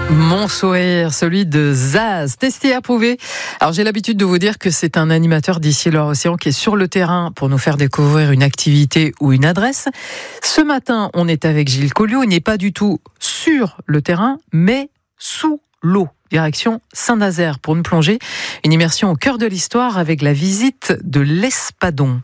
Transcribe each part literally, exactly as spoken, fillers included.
Mon sourire, celui de Zaz, testé et approuvé. Alors j'ai l'habitude de vous dire que c'est un animateur d'ici Loire-Océan qui est sur le terrain pour nous faire découvrir une activité ou une adresse. Ce matin, on est avec Gilles Colliot. Il n'est pas du tout sur le terrain, mais sous l'eau. Direction Saint-Nazaire pour nous plonger. Une immersion au cœur de l'histoire avec la visite de l'Espadon.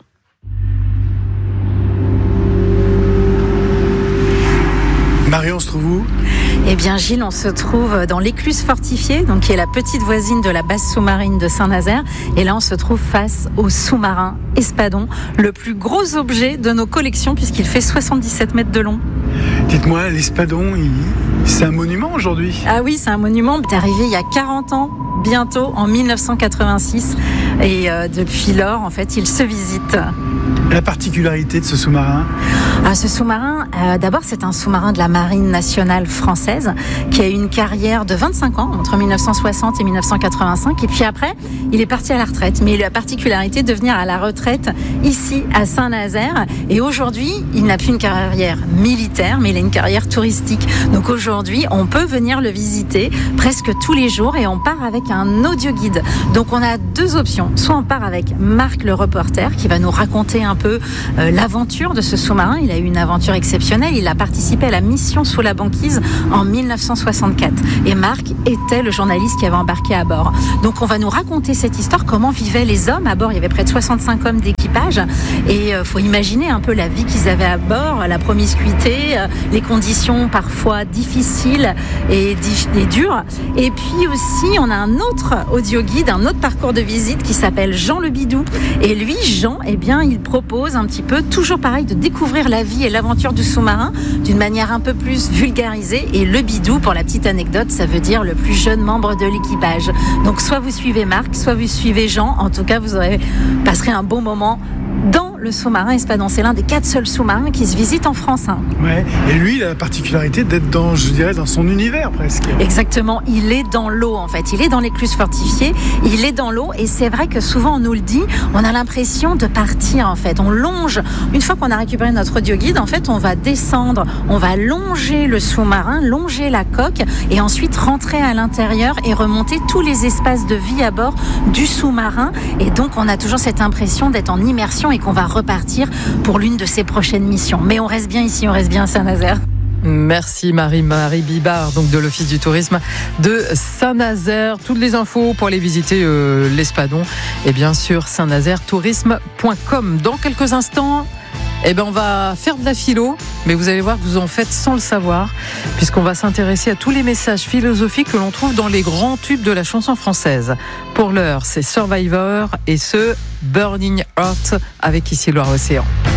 Marion, on se trouve où ? Eh bien Gilles, on se trouve dans l'écluse fortifiée, donc qui est la petite voisine de la base sous-marine de Saint-Nazaire. Et là, on se trouve face au sous-marin Espadon, le plus gros objet de nos collections puisqu'il fait soixante-dix-sept mètres de long. Dites-moi, l'Espadon, il... c'est un monument aujourd'hui ? Ah oui, c'est un monument. Il est arrivé il y a quarante ans, bientôt, en mille neuf cent quatre-vingt-six. Et euh, depuis lors, en fait, il se visite. La particularité de ce sous-marin ? Ah, ce sous-marin, euh, d'abord, c'est un sous-marin de la Marine nationale française qui a eu une carrière de vingt-cinq ans, entre mille neuf cent soixante et mille neuf cent quatre-vingt-cinq. Et puis après, il est parti à la retraite. Mais il a la particularité de venir à la retraite ici, à Saint-Nazaire. Et aujourd'hui, il n'a plus une carrière militaire, mais il a une carrière touristique. Donc aujourd'hui, on peut venir le visiter presque tous les jours et on part avec un audioguide. Donc on a deux options. Soit on part avec Marc le reporter qui va nous raconter un peu euh, l'aventure de ce sous-marin. Il a eu une aventure exceptionnelle. Il a participé à la mission sous la banquise en mille neuf cent soixante-quatre. Et Marc était le journaliste qui avait embarqué à bord. Donc on va nous raconter cette histoire, comment vivaient les hommes à bord. Il y avait près de soixante-cinq hommes d'équipage. Et il euh, faut imaginer un peu la vie qu'ils avaient à bord, la promiscuité, euh, les conditions parfois difficiles et, dif- et dures. Et puis aussi, on a un autre audioguide, un autre parcours de visite qui s'appelle Jean Le Bidou. Et lui, Jean, eh bien, il propose un petit peu, toujours pareil, de découvrir la vie et l'aventure du sous-marin d'une manière un peu plus vulgarisée. Et Le Bidou, pour la petite anecdote, ça veut dire le plus jeune membre de l'équipage. Donc, soit vous suivez Marc, soit vous suivez Jean. En tout cas, vous aurez, passerez un bon moment dans le sous-marin Espadon. C'est l'un des quatre seuls sous-marins qui se visitent en France. Hein. Ouais. Et lui, il a la particularité d'être dans, je dirais, dans son univers presque. Exactement. Il est dans l'eau, en fait. Il est dans l'écluse fortifiée. Il est dans l'eau. Et c'est vrai que souvent, on nous le dit, on a l'impression de partir, en fait. On longe. Une fois qu'on a récupéré notre audioguide, en fait, on va descendre, on va longer le sous-marin, longer la coque et ensuite rentrer à l'intérieur et remonter tous les espaces de vie à bord du sous-marin. Et donc, on a toujours cette impression d'être en immersion et qu'on va repartir pour l'une de ses prochaines missions. Mais on reste bien ici, on reste bien à Saint-Nazaire. Merci Marie-Marie Bibard, donc de l'Office du tourisme de Saint-Nazaire. Toutes les infos pour aller visiter euh, l'Espadon et bien sûr saint nazaire tourisme point com. Dans quelques instants, eh ben on va faire de la philo, mais vous allez voir que vous en faites sans le savoir, puisqu'on va s'intéresser à tous les messages philosophiques que l'on trouve dans les grands tubes de la chanson française. Pour l'heure, c'est Survivor et ce Burning Heart avec ici Loire-Océan.